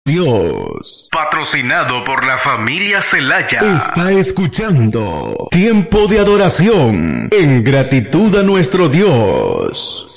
Dios. Patrocinado por la familia Celaya. Está escuchando Tiempo de Adoración en gratitud a nuestro Dios.